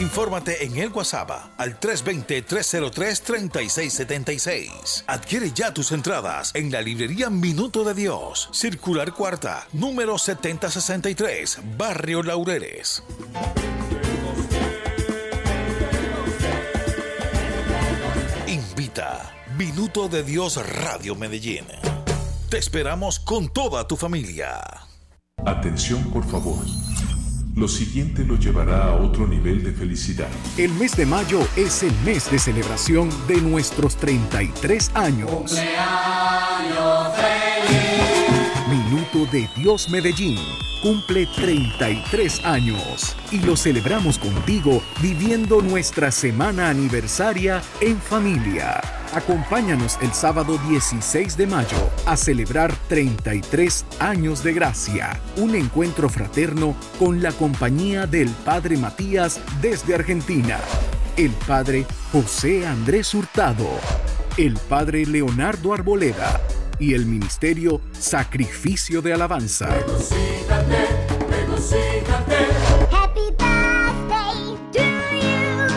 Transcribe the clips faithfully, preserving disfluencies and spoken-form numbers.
Infórmate en el WhatsApp al tres dos cero, tres cero tres, tres seis siete seis. Adquiere ya tus entradas en la librería Minuto de Dios, Circular Cuarta, número setenta sesenta y tres, Barrio Laureles. Invita Minuto de Dios Radio Medellín. Te esperamos con toda tu familia. Atención, por favor. Lo siguiente lo llevará a otro nivel de felicidad. El mes de mayo es el mes de celebración de nuestros treinta y tres años. ¡Cumpleaños feliz! Minuto de Dios Medellín cumple treinta y tres años y lo celebramos contigo viviendo nuestra semana aniversaria en familia. Acompáñanos el sábado dieciséis de mayo a celebrar treinta y tres años de gracia, un encuentro fraterno con la compañía del Padre Matías desde Argentina, el Padre José Andrés Hurtado, el Padre Leonardo Arboleda y el Ministerio Sacrificio de Alabanza. Regocíjate, regocíjate. Happy birthday to you.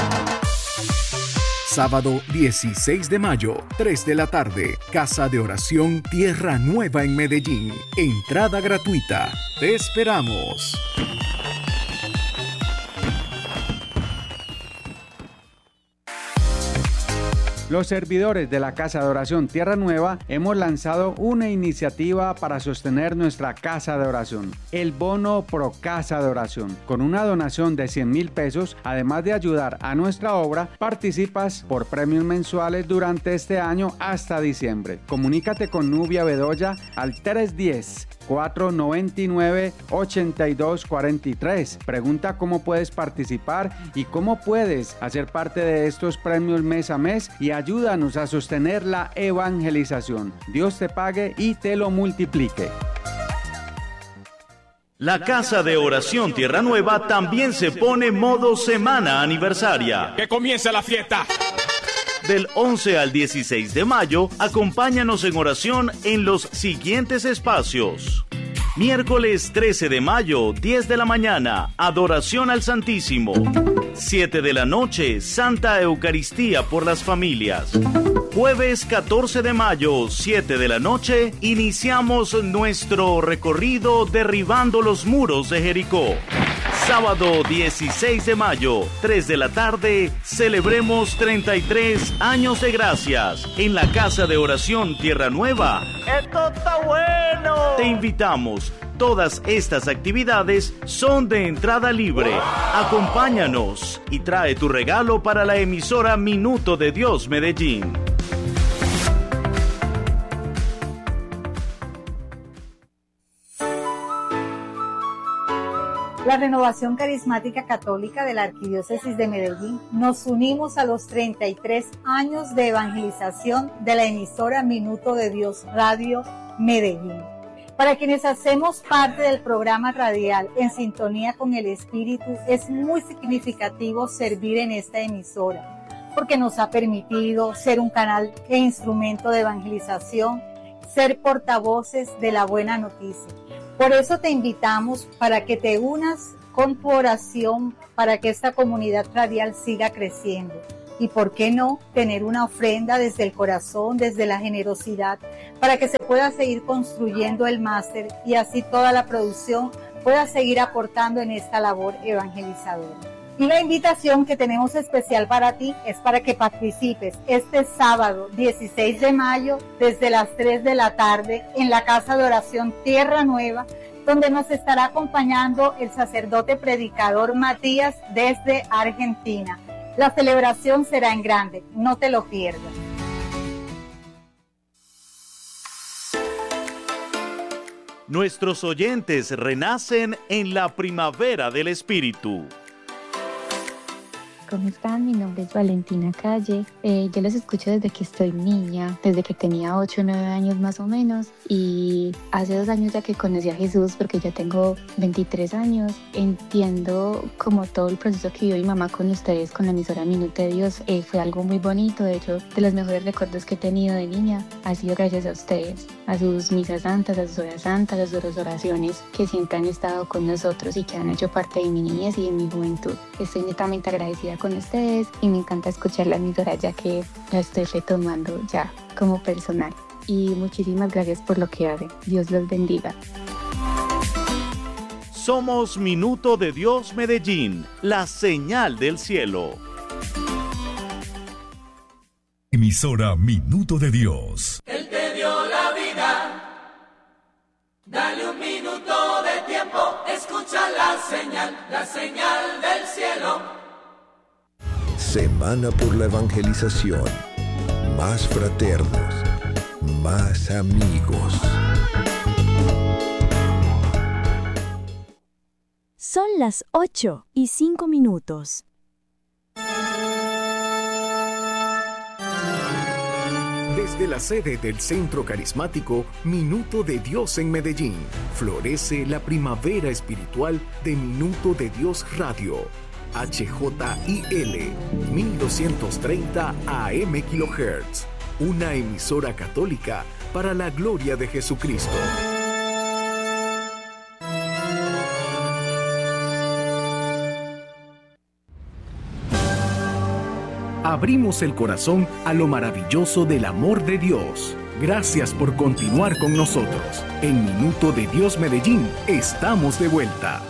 Sábado dieciséis de mayo, tres de la tarde, Casa de Oración Tierra Nueva en Medellín. Entrada gratuita. Te esperamos. Los servidores de la Casa de Oración Tierra Nueva hemos lanzado una iniciativa para sostener nuestra Casa de Oración, el Bono Pro Casa de Oración. Con una donación de cien mil pesos, además de ayudar a nuestra obra, participas por premios mensuales durante este año hasta diciembre. Comunícate con Nubia Bedoya al tres uno cero, cuatro nueve nueve, ocho dos cuatro tres. Pregunta cómo puedes participar y cómo puedes hacer parte de estos premios mes a mes y ayúdanos a sostener la evangelización. Dios te pague y te lo multiplique. La Casa de Oración Tierra Nueva también se pone modo semana aniversaria. ¡Que comience la fiesta! Del once al dieciséis de mayo, acompáñanos en oración en los siguientes espacios. Miércoles trece de mayo, diez de la mañana, adoración al Santísimo. siete de la noche, Santa Eucaristía por las familias. Jueves catorce de mayo, siete de la noche, iniciamos nuestro recorrido derribando los muros de Jericó. Sábado dieciséis de mayo, tres de la tarde, celebremos treinta y tres años de gracias en la Casa de Oración Tierra Nueva. ¡Esto está bueno! Te invitamos. Todas estas actividades son de entrada libre. Acompáñanos y trae tu regalo para la emisora Minuto de Dios Medellín. La Renovación Carismática Católica de la Arquidiócesis de Medellín nos unimos a los treinta y tres años de evangelización de la emisora Minuto de Dios Radio Medellín. Para quienes hacemos parte del programa radial En Sintonía con el Espíritu, es muy significativo servir en esta emisora, porque nos ha permitido ser un canal e instrumento de evangelización, ser portavoces de la buena noticia. Por eso te invitamos para que te unas con tu oración para que esta comunidad radial siga creciendo. Y por qué no tener una ofrenda desde el corazón, desde la generosidad, para que se pueda seguir construyendo el máster y así toda la producción pueda seguir aportando en esta labor evangelizadora. Y la invitación que tenemos especial para ti es para que participes este sábado dieciséis de mayo desde las tres de la tarde en la Casa de Oración Tierra Nueva, donde nos estará acompañando el sacerdote predicador Matías desde Argentina. La celebración será en grande, no te lo pierdas. Nuestros oyentes renacen en la primavera del Espíritu. ¿Cómo están? Mi nombre es Valentina Calle. Eh, yo los escucho desde que estoy niña, desde que tenía ocho o nueve años más o menos. Y hace dos años ya que conocí a Jesús, porque yo tengo veintitrés años, entiendo como todo el proceso que vivió mi mamá con ustedes, con la emisora Minuto de Dios. Eh, fue algo muy bonito. De hecho, de los mejores recuerdos que he tenido de niña ha sido gracias a ustedes. a sus misas santas, a sus horas santas, a sus oraciones que siempre han estado con nosotros y que han hecho parte de mi niñez y de mi juventud. Estoy netamente agradecida con ustedes y me encanta escuchar la emisora ya que la estoy retomando ya como personal. Y muchísimas gracias por lo que hacen. Dios los bendiga. Somos Minuto de Dios Medellín, la señal del cielo. Emisora Minuto de Dios. Él te dio la vida, dale un minuto de tiempo, escucha la señal, la señal del cielo. Semana por la evangelización, más fraternos, más amigos. Son las ocho y cinco minutos. Desde la sede del Centro Carismático Minuto de Dios en Medellín, florece la primavera espiritual de Minuto de Dios Radio. H J I L mil doscientos treinta A M kHz, una emisora católica para la gloria de Jesucristo. Abrimos el corazón a lo maravilloso del amor de Dios. Gracias por continuar con nosotros. En Minuto de Dios Medellín, estamos de vuelta.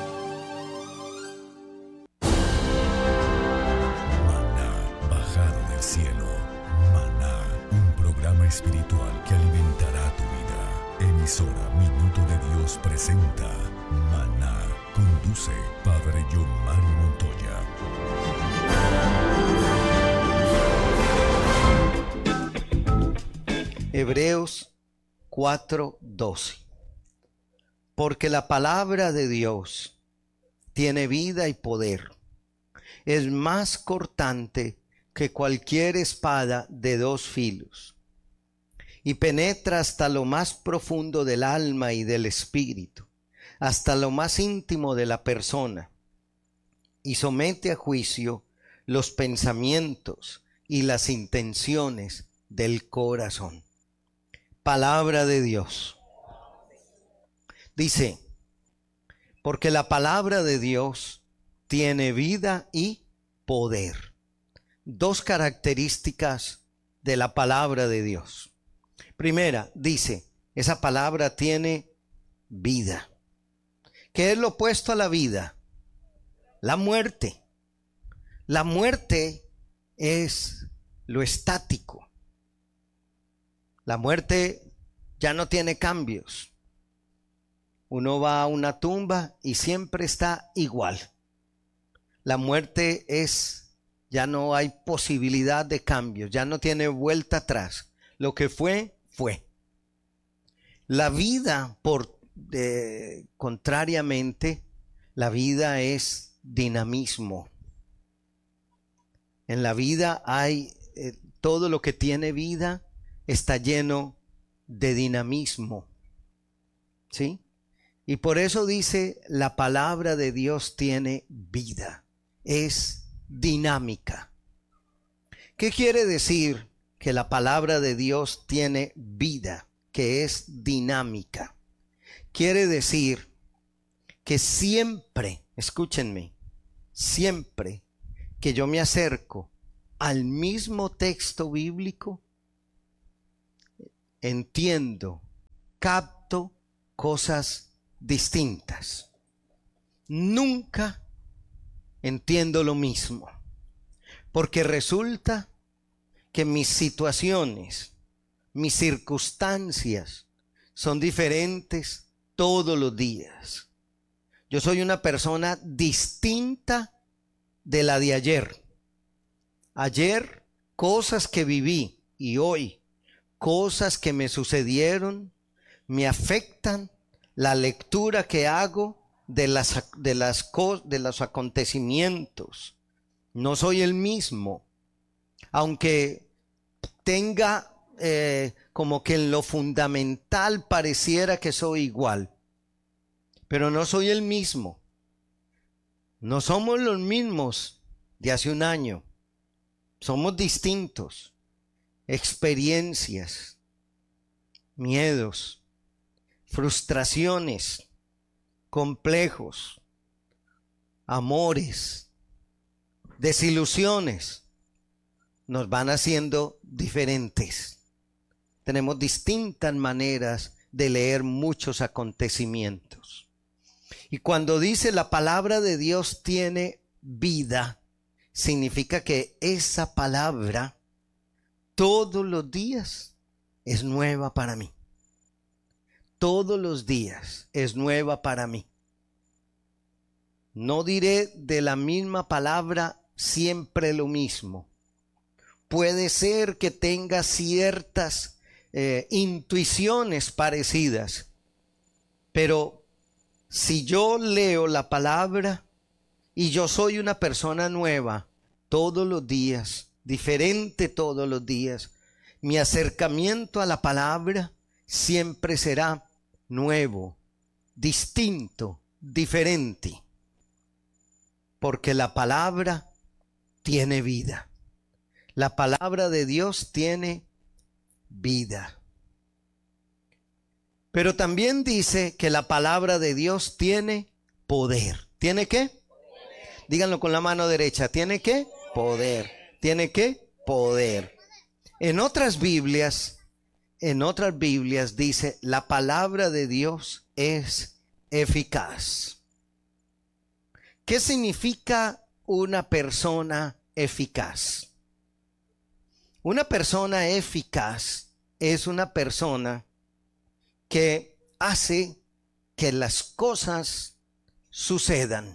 Maná, bajado del cielo. Maná, un programa espiritual que alimentará tu vida. Emisora Minuto de Dios presenta Maná. Conduce Padre John Mario Montoya. Hebreos cuatro doce. Porque la palabra de Dios tiene vida y poder. Es más cortante que cualquier espada de dos filos. Y penetra hasta lo más profundo del alma y del espíritu, hasta lo más íntimo de la persona. Y somete a juicio los pensamientos y las intenciones del corazón. Palabra de Dios. Dice, porque la palabra de Dios tiene vida y poder. Dos características de la palabra de Dios. Primera, dice, esa palabra tiene vida. ¿Qué es lo opuesto a la vida? La muerte. La muerte es lo estático. La muerte ya no tiene cambios. Uno va a una tumba y siempre está igual. La muerte es, ya no hay posibilidad de cambios, ya no tiene vuelta atrás. Lo que fue, fue. La vida, por eh, contrariamente, la vida es dinamismo. En la vida hay eh, todo lo que tiene vida está lleno de dinamismo, ¿sí? Y por eso dice, la palabra de Dios tiene vida, es dinámica. ¿Qué quiere decir que la palabra de Dios tiene vida, que es dinámica? Quiere decir que siempre, escúchenme, siempre que yo me acerco al mismo texto bíblico, entiendo, capto cosas distintas. Nunca entiendo lo mismo, porque resulta que mis situaciones, mis circunstancias son diferentes todos los días. Yo soy una persona distinta de la de ayer. Ayer, cosas que viví, y hoy, cosas que me sucedieron, me afectan la lectura que hago de, las, de, las, de los acontecimientos. No soy el mismo, aunque tenga eh, como que en lo fundamental pareciera que soy igual, pero no soy el mismo. No somos los mismos de hace un año, somos distintos. Experiencias, miedos, frustraciones, complejos, amores, desilusiones, nos van haciendo diferentes. Tenemos distintas maneras de leer muchos acontecimientos. Y cuando dice la palabra de Dios tiene vida, significa que esa palabra todos los días es nueva para mí. Todos los días es nueva para mí. No diré de la misma palabra siempre lo mismo. Puede ser que tenga ciertas eh, intuiciones parecidas, pero si yo leo la palabra y yo soy una persona nueva todos los días, diferente todos los días, mi acercamiento a la palabra siempre será nuevo, distinto, diferente, porque la palabra tiene vida. La palabra de Dios tiene vida. Pero también dice que la palabra de Dios tiene poder. ¿Tiene qué? Poder. Díganlo con la mano derecha. ¿Tiene qué? Poder. ¿Tiene qué? Poder. En otras Biblias, en otras Biblias dice, la palabra de Dios es eficaz. ¿Qué significa una persona eficaz? Una persona eficaz es una persona que hace que las cosas sucedan.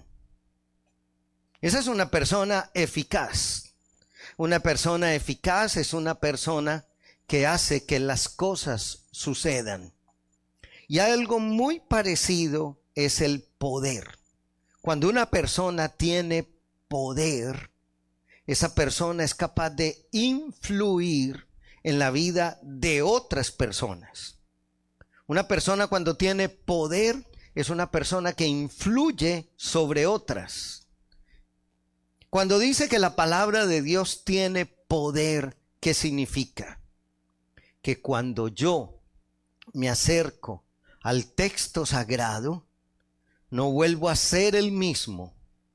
Esa es una persona eficaz. Una persona eficaz es una persona que hace que las cosas sucedan. Y algo muy parecido es el poder. Cuando una persona tiene poder, esa persona es capaz de influir en la vida de otras personas. Una persona cuando tiene poder es una persona que influye sobre otras. Cuando dice que la palabra de Dios tiene poder, ¿qué significa? Que cuando yo me acerco al texto sagrado, no vuelvo a ser el mismo.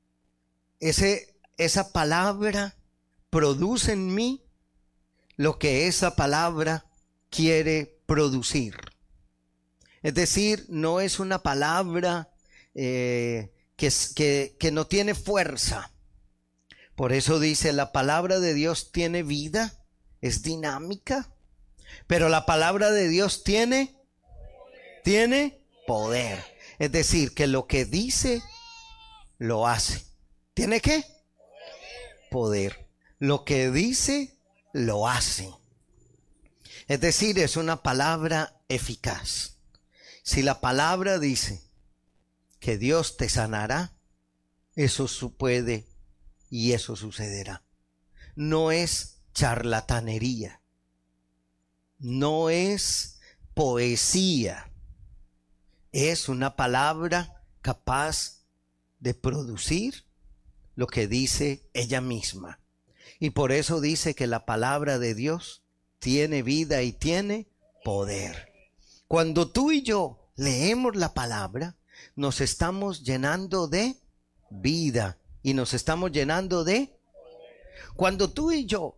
Ese Esa palabra produce en mí lo que esa palabra quiere producir. Es decir, no es una palabra eh, que, que, que no tiene fuerza. Por eso dice, la palabra de Dios tiene vida, es dinámica, pero la palabra de Dios tiene, tiene poder. Es decir, que lo que dice, lo hace. ¿Tiene qué? Poder. Lo que dice, lo hace. Es decir, es una palabra eficaz. Si la palabra dice que Dios te sanará, eso puede y eso sucederá. No es charlatanería. No es poesía. Es una palabra capaz de producir lo que dice ella misma. Y por eso dice que la palabra de Dios tiene vida y tiene poder. Cuando tú y yo leemos la palabra, nos estamos llenando de vida y nos estamos llenando de... Cuando tú y yo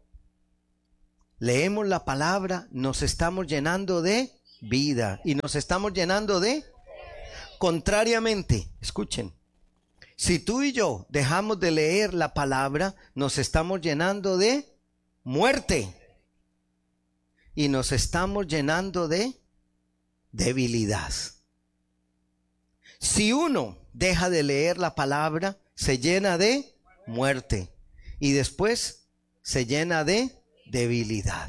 leemos la palabra, nos estamos llenando de vida y nos estamos llenando de... Contrariamente, escuchen, si tú y yo dejamos de leer la palabra, nos estamos llenando de muerte y nos estamos llenando de debilidad. Si uno deja de leer la palabra, se llena de muerte y después se llena de debilidad.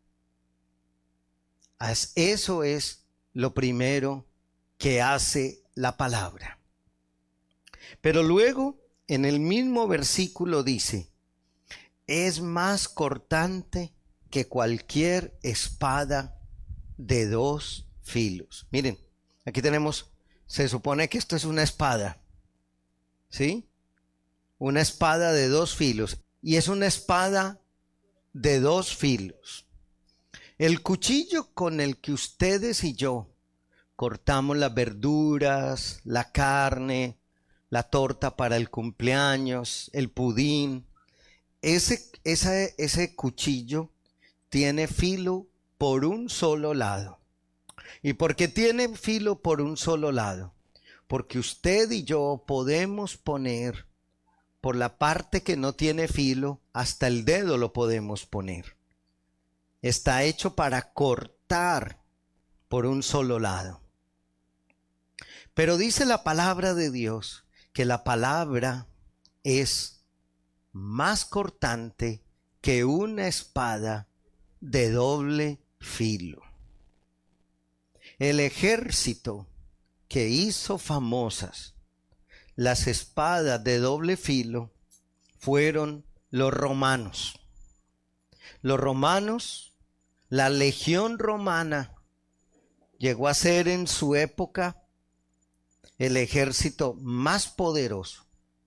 Eso es lo primero que hace la palabra. Pero luego en el mismo versículo dice, es más cortante que cualquier espada de dos filos. Miren, aquí tenemos, se supone que esto es una espada, ¿sí? Una espada de dos filos. Y es una espada de dos filos. El cuchillo con el que ustedes y yo cortamos las verduras, la carne, la torta para el cumpleaños, el pudín, ese, esa, ese cuchillo tiene filo por un solo lado. ¿Y por qué tiene filo por un solo lado? Porque usted y yo podemos poner por la parte que no tiene filo, hasta el dedo lo podemos poner. Está hecho para cortar por un solo lado. Pero dice la palabra de Dios que la palabra es más cortante que una espada de doble filo. El ejército que hizo famosas las espadas de doble filo fueron los romanos. Los romanos, la legión romana, llegó a ser en su época el ejército más poderoso.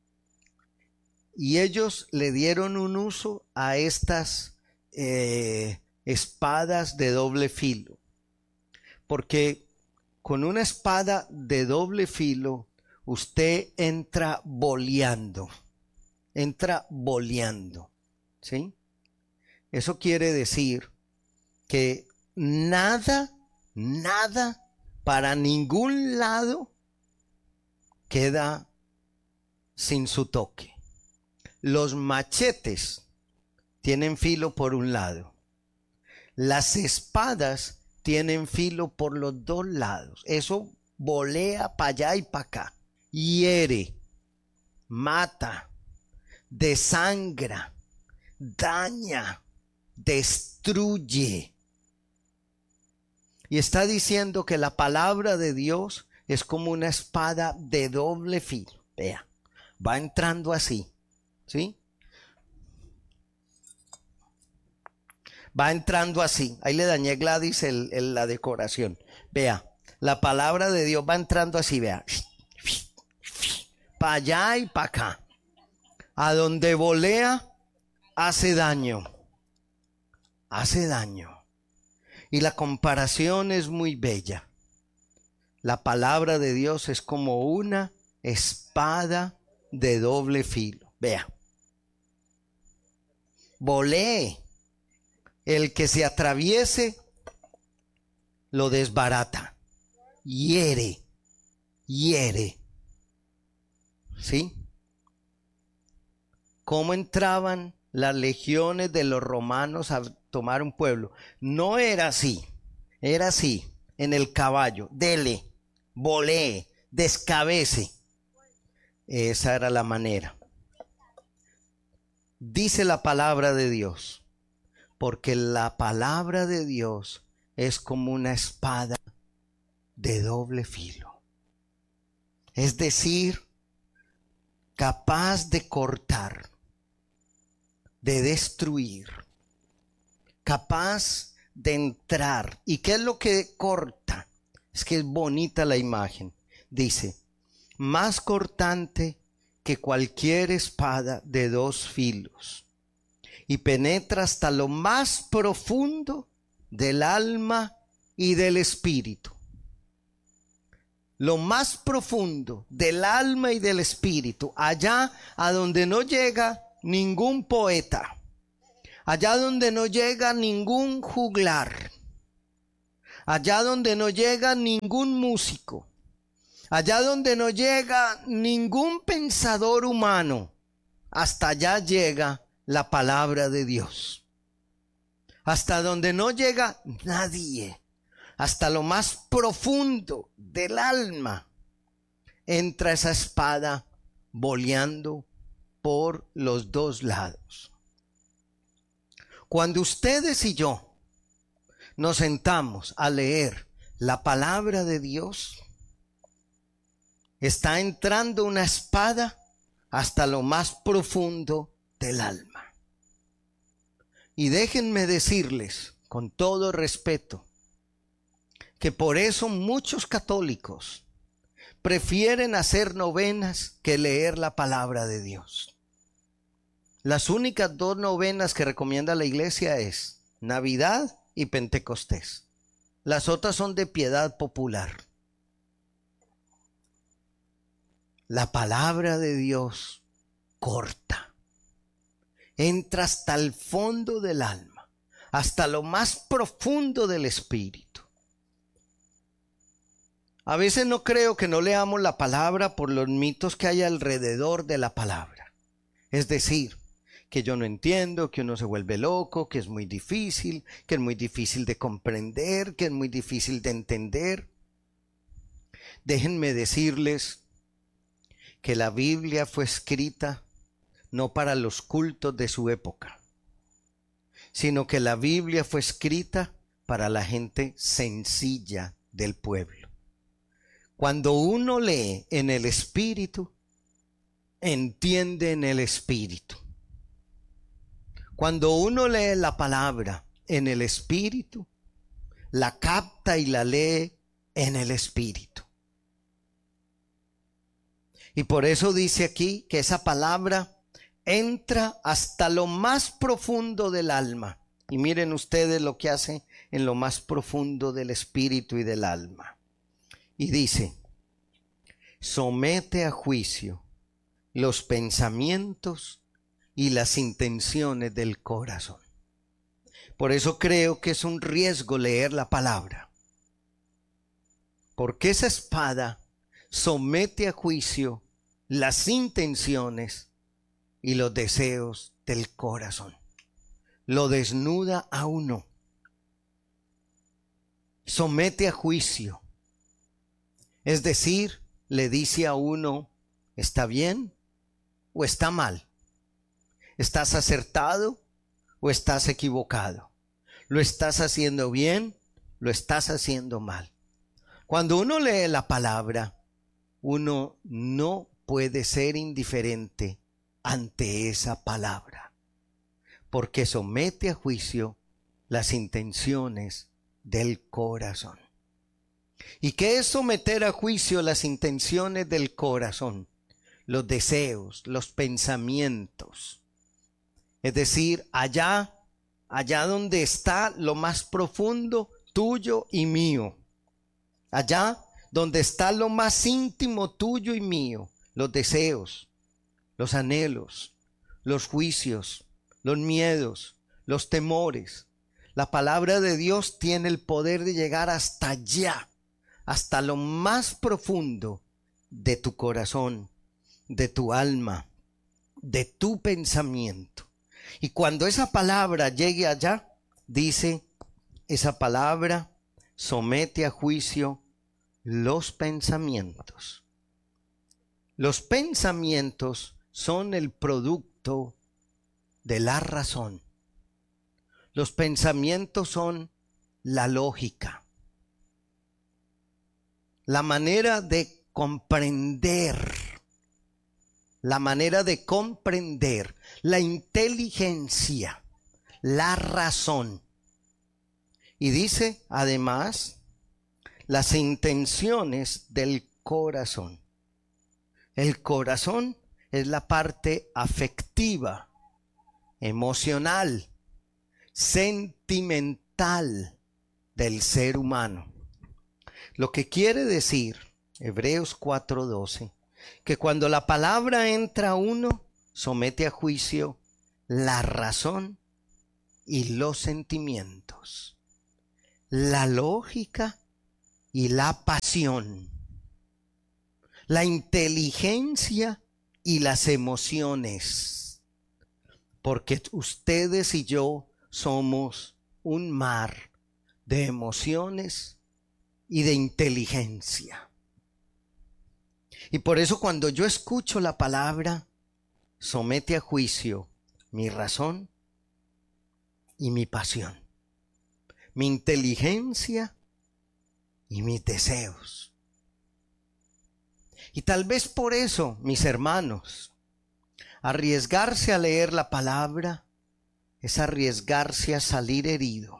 Y ellos le dieron un uso a estas eh, espadas de doble filo. Porque con una espada de doble filo, usted entra boleando. Entra boleando. ¿Sí? Eso quiere decir que nada, nada, para ningún lado queda sin su toque. Los machetes tienen filo por un lado. Las espadas tienen filo por los dos lados. Eso volea para allá y para acá. Hiere, mata, desangra, daña, destruye. Y está diciendo que la palabra de Dios es como una espada de doble filo. Vea, va entrando así, ¿sí? Va entrando así. Ahí le dañé, Gladys, el, el, la decoración. Vea, la palabra de Dios va entrando así, vea. Para allá y para acá. A donde volea, hace daño. Hace daño. Y la comparación es muy bella. La palabra de Dios es como una espada de doble filo. Vea. Volee. El que se atraviese lo desbarata. Hiere. Hiere. ¿Sí? ¿Cómo entraban las legiones de los romanos a tomar un pueblo? No era así. Era así. En el caballo. Dele. Volee. Descabece. Esa era la manera. Dice la palabra de Dios. Porque la palabra de Dios es como una espada de doble filo. Es decir, capaz de cortar, de destruir, capaz de entrar. ¿Y qué es lo que corta? Es que es bonita la imagen. Dice, más cortante que cualquier espada de dos filos. Y penetra hasta lo más profundo del alma y del espíritu. Lo más profundo del alma y del espíritu. Allá a donde no llega ningún poeta. Allá donde no llega ningún juglar. Allá donde no llega ningún músico. Allá donde no llega ningún pensador humano. Hasta allá llega la palabra de Dios. Hasta donde no llega nadie. Hasta lo más profundo del alma. Entra esa espada boleando por los dos lados. Cuando ustedes y yo nos sentamos a leer la palabra de Dios, está entrando una espada hasta lo más profundo del alma. Y déjenme decirles con todo respeto que por eso muchos católicos prefieren hacer novenas que leer la palabra de Dios. Las únicas dos novenas que recomienda la iglesia es Navidad y Pentecostés. Las otras son de piedad popular. La palabra de Dios corta, entra hasta el fondo del alma, hasta lo más profundo del espíritu. A veces no creo que no leamos la palabra por los mitos que hay alrededor de la palabra. Es decir, que yo no entiendo, que uno se vuelve loco, que es muy difícil, que es muy difícil de comprender, que es muy difícil de entender. Déjenme decirles que la Biblia fue escrita no para los cultos de su época, sino que la Biblia fue escrita para la gente sencilla del pueblo. Cuando uno lee en el Espíritu, entiende en el Espíritu. Cuando uno lee la palabra en el Espíritu, la capta y la lee en el Espíritu. Y por eso dice aquí que esa palabra entra hasta lo más profundo del alma. Y miren ustedes lo que hace en lo más profundo del espíritu y del alma. Y dice, somete a juicio los pensamientos y las intenciones del corazón. Por eso creo que es un riesgo leer la palabra. Porque esa espada somete a juicio las intenciones y los deseos del corazón. Lo desnuda a uno. Somete a juicio. Es decir, le dice a uno, ¿está bien o está mal? ¿Estás acertado o estás equivocado? ¿Lo estás haciendo bien? ¿Lo estás haciendo mal? Cuando uno lee la palabra, uno no puede ser indiferente ante esa palabra, porque somete a juicio las intenciones del corazón. ¿Y qué es someter a juicio las intenciones del corazón? Los deseos, los pensamientos. Es decir, allá, allá donde está lo más profundo tuyo y mío. Allá donde está lo más íntimo tuyo y mío. Los deseos, los anhelos, los juicios, los miedos, los temores. La palabra de Dios tiene el poder de llegar hasta allá, hasta lo más profundo de tu corazón, de tu alma, de tu pensamiento. Y cuando esa palabra llegue allá, dice, esa palabra somete a juicio los pensamientos. Los pensamientos son el producto de la razón. Los pensamientos son la lógica, la manera de comprender, la manera de comprender, la inteligencia, la razón. Y dice además las intenciones del corazón. El corazón es la parte afectiva, emocional, sentimental del ser humano. Lo que quiere decir, Hebreos cuatro doce, que cuando la palabra entra a uno, somete a juicio la razón y los sentimientos, la lógica y la pasión, la inteligencia y las emociones, porque ustedes y yo somos un mar de emociones y de inteligencia. Y por eso cuando yo escucho la palabra, somete a juicio mi razón y mi pasión, mi inteligencia y mis deseos. Y tal vez por eso, mis hermanos, arriesgarse a leer la palabra es arriesgarse a salir herido.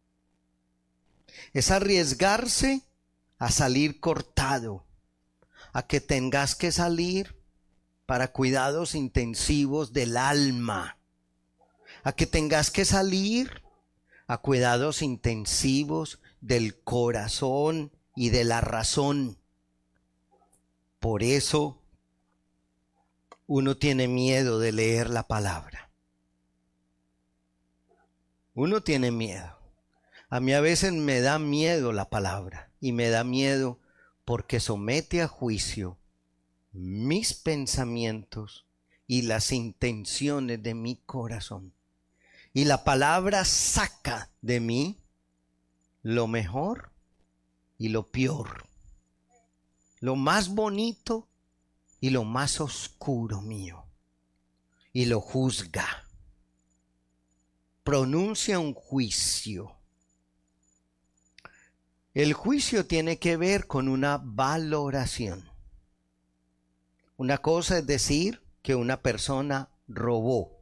Es arriesgarse a salir cortado, a que tengas que salir para cuidados intensivos del alma, a que tengas que salir a cuidados intensivos del corazón y de la razón. Por eso uno tiene miedo de leer la palabra. Uno tiene miedo. A mí a veces me da miedo la palabra y me da miedo porque somete a juicio mis pensamientos y las intenciones de mi corazón. Y la palabra saca de mí lo mejor y lo peor, lo más bonito y lo más oscuro mío, y lo juzga. Pronuncia un juicio. El juicio tiene que ver con una valoración. Una cosa es decir que una persona robó.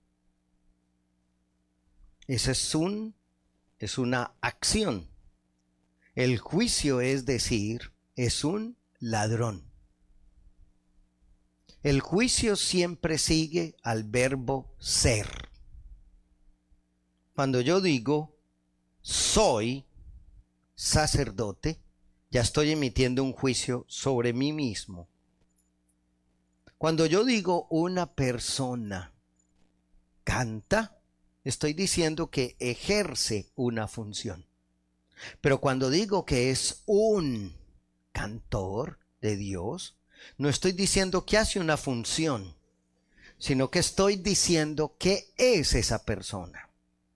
Esa es, un, es una acción. El juicio es decir, es un ladrón. El juicio siempre sigue al verbo ser. Cuando yo digo soy sacerdote, ya estoy emitiendo un juicio sobre mí mismo. Cuando yo digo una persona canta, estoy diciendo que ejerce una función. Pero cuando digo que es un cantor de Dios, no estoy diciendo que hace una función, sino que estoy diciendo que es esa persona.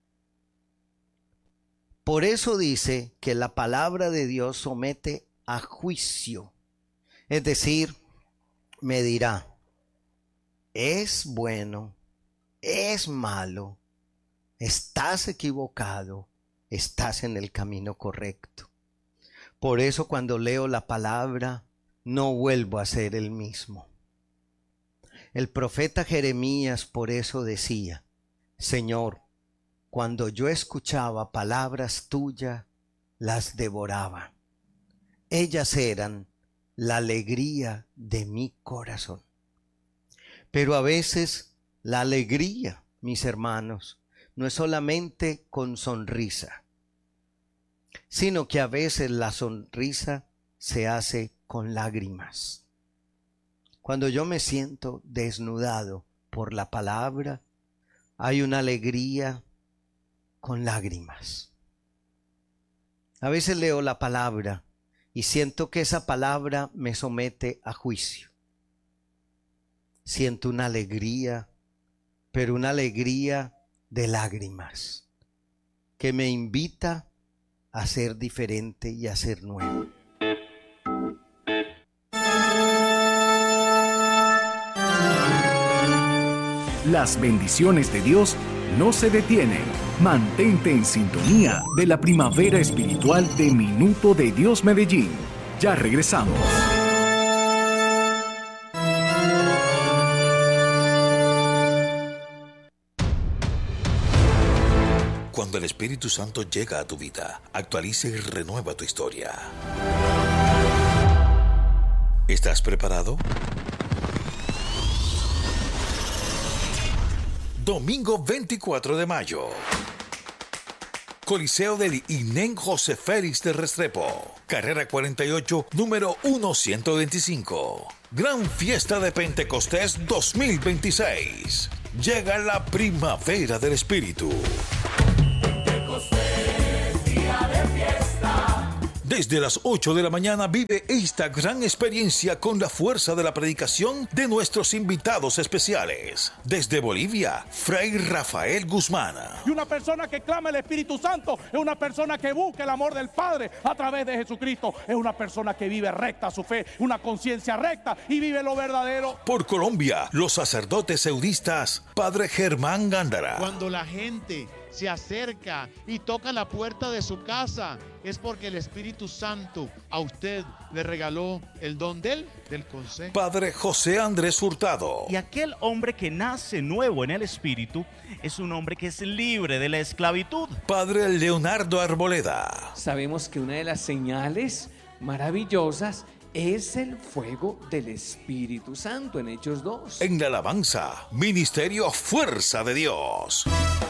Por eso dice que la palabra de Dios somete a juicio. Es decir, me dirá, es bueno, es malo, estás equivocado, estás en el camino correcto. Por eso cuando leo la palabra, no vuelvo a ser el mismo. El profeta Jeremías por eso decía, Señor, cuando yo escuchaba palabras tuyas, las devoraba. Ellas eran la alegría de mi corazón. Pero a veces la alegría, mis hermanos, no es solamente con sonrisa, sino que a veces la sonrisa se hace con lágrimas. Cuando yo me siento desnudado por la palabra, hay una alegría con lágrimas. A veces leo la palabra y siento que esa palabra me somete a juicio. Siento una alegría, pero una alegría de lágrimas, que me invita a ser diferente y a ser nuevo. Las bendiciones de Dios no se detienen. Mantente en sintonía de la primavera espiritual de Minuto de Dios Medellín. Ya regresamos. Cuando el Espíritu Santo llega a tu vida, actualiza y renueva tu historia. ¿Estás preparado? Domingo veinticuatro de mayo. Coliseo del Inén José Félix de Restrepo. Carrera cuarenta y ocho, número ciento veinticinco. Gran Fiesta de Pentecostés dos mil veintiséis. Llega la primavera del Espíritu. Desde las ocho de la mañana vive esta gran experiencia con la fuerza de la predicación de nuestros invitados especiales. Desde Bolivia, Fray Rafael Guzmán. Y una persona que clama el Espíritu Santo es una persona que busca el amor del Padre a través de Jesucristo. Es una persona que vive recta su fe, una conciencia recta y vive lo verdadero. Por Colombia, los sacerdotes eudistas, Padre Germán Gándara. Cuando la gente se acerca y toca la puerta de su casa, es porque el Espíritu Santo a usted le regaló el don del, del consejo. Padre José Andrés Hurtado. Y aquel hombre que nace nuevo en el Espíritu es un hombre que es libre de la esclavitud. Padre Leonardo Arboleda. Sabemos que una de las señales maravillosas es el fuego del Espíritu Santo en Hechos dos. En la alabanza, Ministerio Fuerza de Dios.